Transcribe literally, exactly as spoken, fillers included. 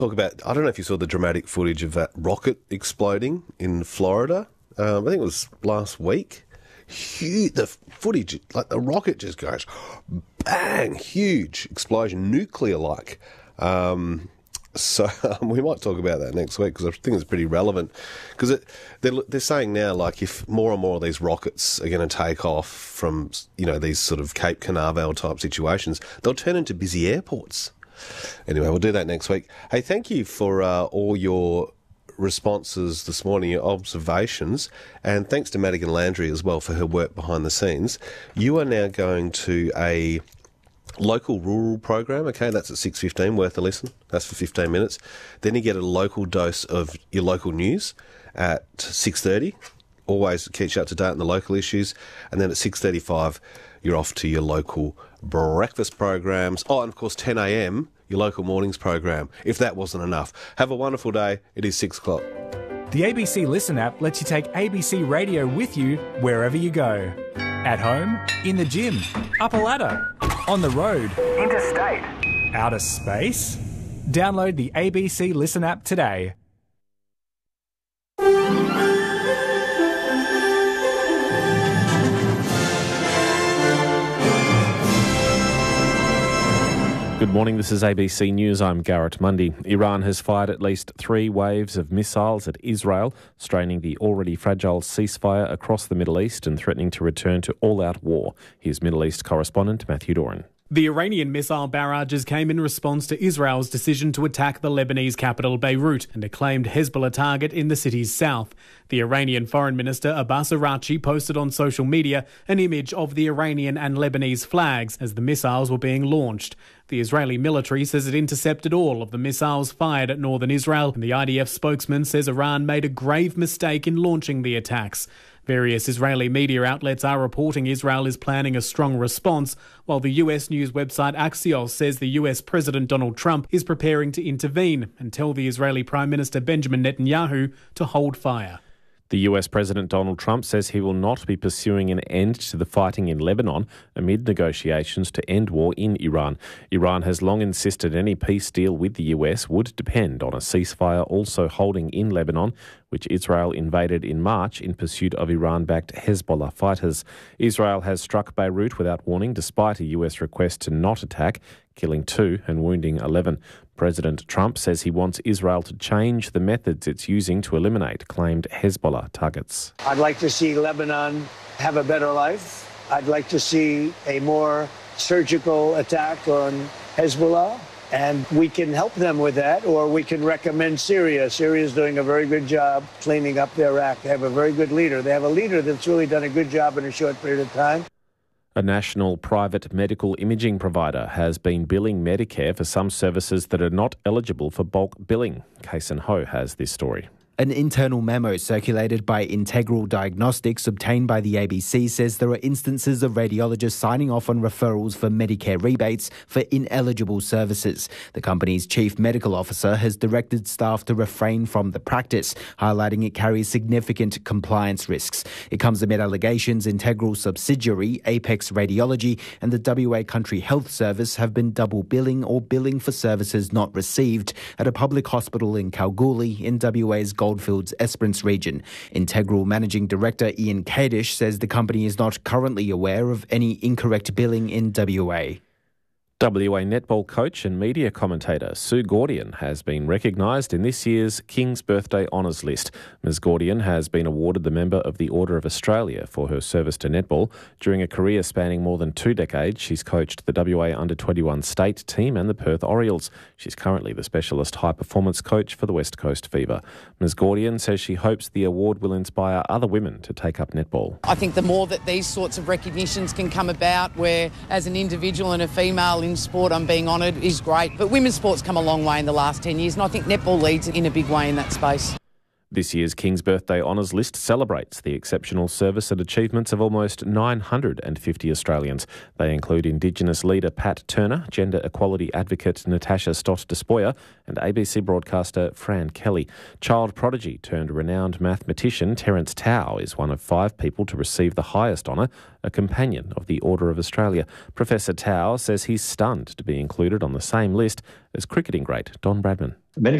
Talk about, I don't know if you saw the dramatic footage of that rocket exploding in Florida. Um, I think it was last week. Huge, the footage, like the rocket just goes bang, huge explosion, nuclear-like. Um, so um, we might talk about that next week because I think it's pretty relevant. Because they're, they're saying now, like, if more and more of these rockets are going to take off from, you know, these sort of Cape Canaveral type situations, they'll turn into busy airports. Anyway, we'll do that next week. Hey, thank you for uh, all your responses this morning, your observations, and thanks to Madigan Landry as well for her work behind the scenes. You are now going to a local rural program, okay, that's at six fifteen, worth a listen. That's for fifteen minutes. Then you get a local dose of your local news at six thirty. Always keeps you up to date on the local issues. And then at six thirty-five, you're off to your local breakfast programs. Oh, and of course, ten a.m, your local mornings program, if that wasn't enough. Have a wonderful day. It is six o'clock. The A B C Listen app lets you take A B C Radio with you wherever you go. At home, in the gym, up a ladder, on the road, interstate, outer space. Download the A B C Listen app today. Good morning, this is A B C News. I'm Garrett Mundy. Iran has fired at least three waves of missiles at Israel, straining the already fragile ceasefire across the Middle East and threatening to return to all-out war. Here's Middle East correspondent Matthew Doran. The Iranian missile barrages came in response to Israel's decision to attack the Lebanese capital Beirut, and a claimed Hezbollah target in the city's south. The Iranian Foreign Minister Abbas Araghchi posted on social media an image of the Iranian and Lebanese flags as the missiles were being launched. The Israeli military says it intercepted all of the missiles fired at northern Israel, and the I D F spokesman says Iran made a grave mistake in launching the attacks. Various Israeli media outlets are reporting Israel is planning a strong response, while the U S news website Axios says the U S President Donald Trump is preparing to intervene and tell the Israeli Prime Minister Benjamin Netanyahu to hold fire. The U S President Donald Trump says he will not be pursuing an end to the fighting in Lebanon amid negotiations to end war in Iran. Iran has long insisted any peace deal with the U S would depend on a ceasefire also holding in Lebanon, which Israel invaded in March in pursuit of Iran-backed Hezbollah fighters. Israel has struck Beirut without warning despite a U S request to not attack, killing two and wounding eleven. President Trump says he wants Israel to change the methods it's using to eliminate claimed Hezbollah targets. I'd like to see Lebanon have a better life. I'd like to see a more surgical attack on Hezbollah, and we can help them with that, or we can recommend Syria. Syria is doing a very good job cleaning up their act. They have a very good leader. They have a leader that's really done a good job in a short period of time. A national private medical imaging provider has been billing Medicare for some services that are not eligible for bulk billing. Kason Ho has this story. An internal memo circulated by Integral Diagnostics obtained by the A B C says there are instances of radiologists signing off on referrals for Medicare rebates for ineligible services. The company's chief medical officer has directed staff to refrain from the practice, highlighting it carries significant compliance risks. It comes amid allegations Integral subsidiary Apex Radiology and the W A Country Health Service have been double billing or billing for services not received at a public hospital in Kalgoorlie in W A's Goldfields Esperance region. Integral Managing Director Ian Kadish says the company is not currently aware of any incorrect billing in W A. W A netball coach and media commentator Sue Gordian has been recognised in this year's King's Birthday Honours list. Ms Gordian has been awarded the Member of the Order of Australia for her service to netball. During a career spanning more than two decades, she's coached the W A under twenty-one state team and the Perth Orioles. She's currently the specialist high-performance coach for the West Coast Fever. Ms Gordian says she hopes the award will inspire other women to take up netball. I think the more that these sorts of recognitions can come about, where as an individual and a female in sport I'm being honoured, is great. But women's sport's come a long way in the last ten years, and I think netball leads in a big way in that space. This year's King's Birthday Honours list celebrates the exceptional service and achievements of almost nine hundred fifty Australians. They include Indigenous leader Pat Turner, gender equality advocate Natasha Stott-Despoja and A B C broadcaster Fran Kelly. Child prodigy turned renowned mathematician Terence Tao is one of five people to receive the highest honour, a companion of the Order of Australia. Professor Tao says he's stunned to be included on the same list as cricketing great Don Bradman. Many